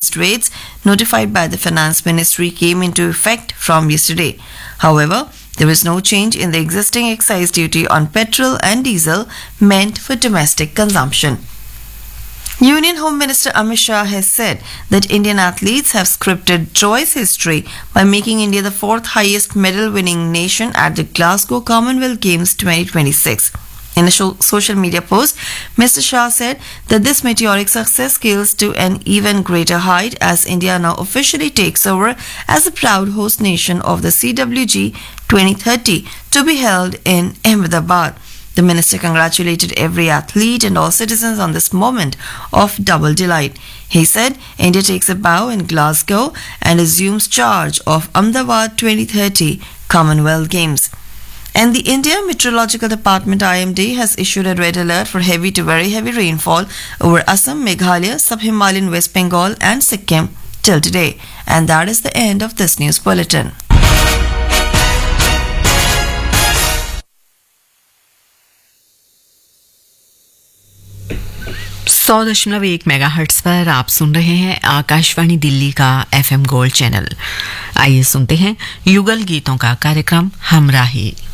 reduced rates notified by the Finance Ministry came into effect from yesterday. However, there is no change in the existing excise duty on petrol and diesel meant for domestic consumption. Union Home Minister Amit Shah has said that Indian athletes have scripted choice history by making India the fourth highest medal-winning nation at the Glasgow Commonwealth Games 2026. In a social media post, Mr. Shah said that this meteoric success scales to an even greater height as India now officially takes over as the proud host nation of the CWG 2030 to be held in Ahmedabad. The minister congratulated every athlete and all citizens on this moment of double delight. He said India takes a bow in Glasgow and assumes charge of Ahmedabad 2030 Commonwealth Games. And the India Meteorological Department IMD has issued a red alert for heavy to very heavy rainfall over Assam, Meghalaya, Sub-Himalayan West Bengal and Sikkim till today. And that is the end of this news bulletin. 100.1 megahertz पर आप सुन रहे हैं आकाशवाणी दिल्ली का FM gold channel. आइए सुनते हैं युगल गीतों का कार्यक्रम हमराही।